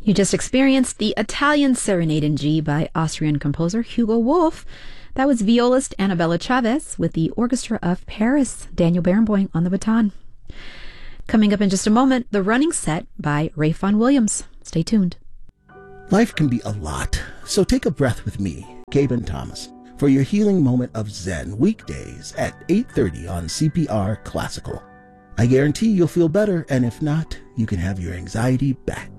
You just experienced the Italian Serenade in G by Austrian composer Hugo Wolf. That was violist Annabella Chavez with the Orchestra of Paris, Daniel Barenboim on the baton. Coming up in just a moment, The Running Set by Ralph Vaughan Williams. Stay tuned. Life can be a lot, so take a breath with me, Gaben Thomas, for your healing moment of Zen weekdays at 8:30 on CPR Classical. I guarantee you'll feel better, and if not, you can have your anxiety back.